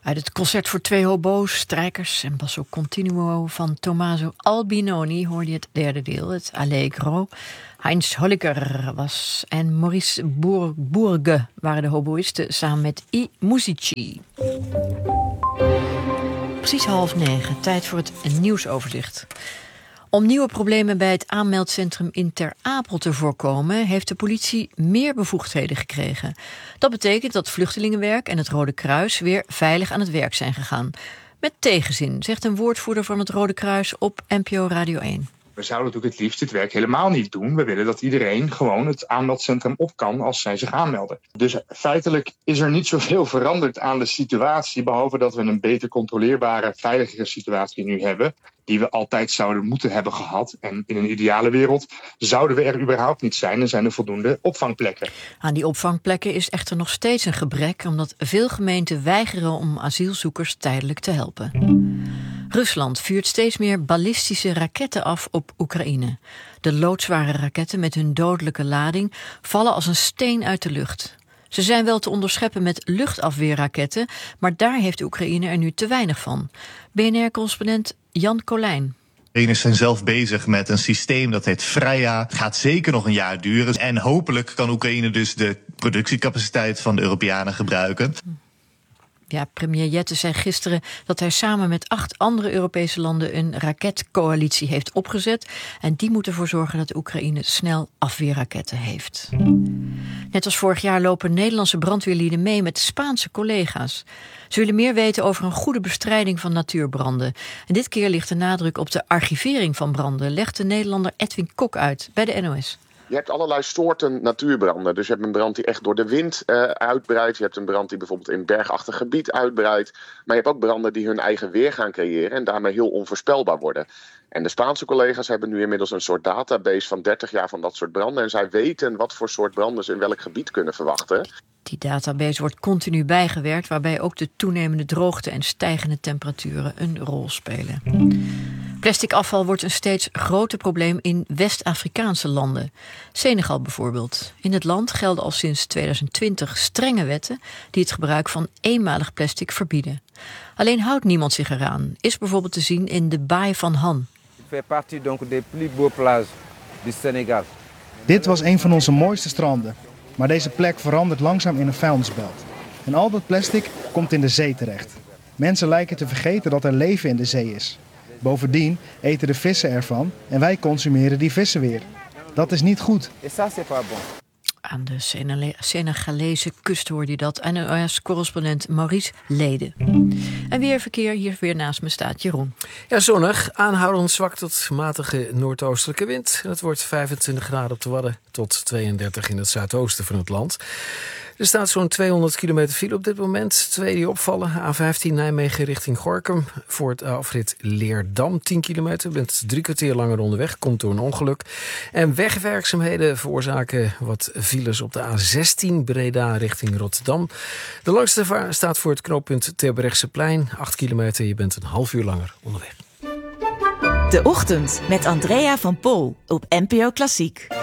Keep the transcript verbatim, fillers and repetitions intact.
Uit het concert voor twee hobo's, strijkers en basso continuo van Tommaso Albinoni hoorde je het derde deel, het Allegro. Heinz Holliger was en Maurice Boer- Bourge waren de hoboïsten samen met I Musici. Precies half negen, tijd voor het nieuwsoverzicht. Om nieuwe problemen bij het aanmeldcentrum in Ter Apel te voorkomen, heeft de politie meer bevoegdheden gekregen. Dat betekent dat Vluchtelingenwerk en het Rode Kruis weer veilig aan het werk zijn gegaan. Met tegenzin, zegt een woordvoerder van het Rode Kruis op N P O Radio één. We zouden natuurlijk het liefst dit werk helemaal niet doen. We willen dat iedereen gewoon het aanmeldcentrum op kan als zij zich aanmelden. Dus feitelijk is er niet zoveel veranderd aan de situatie, behalve dat we een beter controleerbare, veiligere situatie nu hebben, die we altijd zouden moeten hebben gehad. En in een ideale wereld zouden we er überhaupt niet zijn en zijn er voldoende opvangplekken. Aan die opvangplekken is echter nog steeds een gebrek, omdat veel gemeenten weigeren om asielzoekers tijdelijk te helpen. Rusland vuurt steeds meer ballistische raketten af op Oekraïne. De loodzware raketten met hun dodelijke lading vallen als een steen uit de lucht. Ze zijn wel te onderscheppen met luchtafweerraketten, maar daar heeft Oekraïne er nu te weinig van. B N R-correspondent Jan Colijn. Oekraïners zijn zelf bezig met een systeem dat heet Freya. Het gaat zeker nog een jaar duren. En hopelijk kan Oekraïne dus de productiecapaciteit van de Europeanen gebruiken. Ja, premier Jette zei gisteren dat hij samen met acht andere Europese landen een raketcoalitie heeft opgezet. En die moet ervoor zorgen dat Oekraïne snel afweerraketten heeft. Net als vorig jaar lopen Nederlandse brandweerlieden mee met Spaanse collega's. Ze willen meer weten over een goede bestrijding van natuurbranden. En dit keer ligt de nadruk op de archivering van branden, legt de Nederlander Edwin Kok uit bij de N O S. Je hebt allerlei soorten natuurbranden. Dus je hebt een brand die echt door de wind uh, uitbreidt. Je hebt een brand die bijvoorbeeld in bergachtig gebied uitbreidt. Maar je hebt ook branden die hun eigen weer gaan creëren en daarmee heel onvoorspelbaar worden. En de Spaanse collega's hebben nu inmiddels een soort database van dertig jaar van dat soort branden. En zij weten wat voor soort branden ze in welk gebied kunnen verwachten. Die database wordt continu bijgewerkt, waarbij ook de toenemende droogte en stijgende temperaturen een rol spelen. Plastic afval wordt een steeds groter probleem in West-Afrikaanse landen. Senegal bijvoorbeeld. In het land gelden al sinds tweeduizend twintig strenge wetten die het gebruik van eenmalig plastic verbieden. Alleen houdt niemand zich eraan, is bijvoorbeeld te zien in de baai van Han. Dit was een van onze mooiste stranden. Maar deze plek verandert langzaam in een vuilnisbelt. En al dat plastic komt in de zee terecht. Mensen lijken te vergeten dat er leven in de zee is. Bovendien eten de vissen ervan en wij consumeren die vissen weer. Dat is niet goed. Aan de Senegalese kust hoorde je dat. N O S-correspondent Maurice Leden. En weer verkeer, hier weer naast me staat Jeroen. Ja, zonnig. Aanhoudend zwak tot matige noordoostelijke wind. Het wordt vijfentwintig graden op de Wadden tot tweeëndertig in het zuidoosten van het land. Er staat zo'n tweehonderd kilometer file op dit moment. Twee die opvallen. A vijftien Nijmegen richting Gorinchem. Voor het afrit Leerdam tien kilometer. Bent drie kwartier langer onderweg. Komt door een ongeluk. En wegwerkzaamheden veroorzaken wat files op de A zestien Breda richting Rotterdam. De langste vaart staat voor het knooppunt Terbrechtseplein. acht kilometer. Je bent een half uur langer onderweg. De Ochtend met Andrea van Pol op N P O Klassiek.